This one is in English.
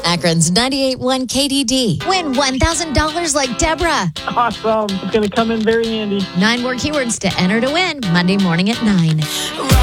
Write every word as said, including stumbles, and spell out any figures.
Akron's ninety-eight point one K D D. Win one thousand dollars like Deborah. Awesome. It's going to come in very handy. Nine more keywords to enter to win Monday morning at nine.